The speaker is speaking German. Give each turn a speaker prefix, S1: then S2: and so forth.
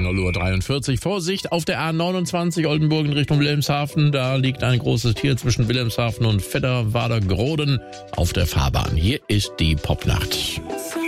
S1: 0:43 Uhr. Vorsicht auf der A29 Oldenburg in Richtung Wilhelmshaven. Da liegt ein großes Tier zwischen Wilhelmshaven und Vedderwader-Groden auf der Fahrbahn. Hier ist die Popnacht.